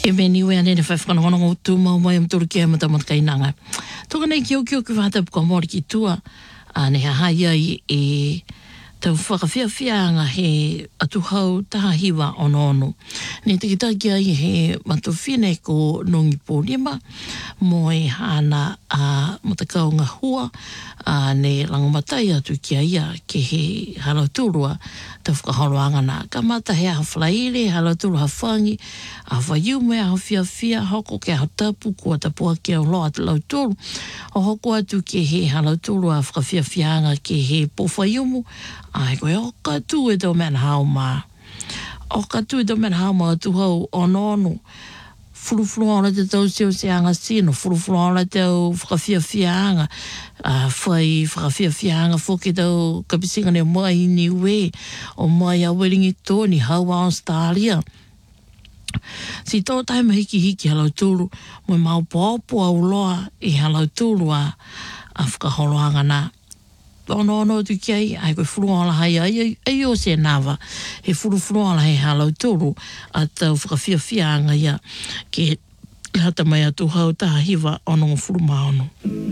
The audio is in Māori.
E meni we ane whai whanongonongo tū mau mai am turu kia mata mata kainanga. Toka nei ki o ki whahata puka mori ki tua. Ne hahai ai e tau whakawhiawhianga he atuhau taha hiwa ono. Ne te kitaki ai he matawhine ko nongi pōrima mo e hana matakau ngā hua ne rangamatai atu ki aia ke he halaturua tau whakaholoanga nā. Ka mata he aha whalaire, halaturua hawhangi, a whaiume, a whiawhia, hoko ke a tapu, kua tapua ke o loa te lauturu. O hoko atu ke he halaturua whakawhiawhianga ke he pōwhaiumu, ai koe o katu e tau mena hauma. O katu e tau mena hauma atu hau ono. Furufuranga te tau seo se anga sino, furufuranga te au whakawhiawhianga, whai whakawhiawhianga whoke tau kapisinga ne mai ni we, o mai a Wellington tōni, haua Australia. Si tō taima hiki halau tūru, mo mau pōpō au loa i halau tūru a whakaholoanga nā. Ono tu kiai, ai koe furuala hai ai o se nawa, he furuala he halau tūru, a tau whakawhiawhianga ia, ke hata mai atu hau taha hiwa ono furu maono.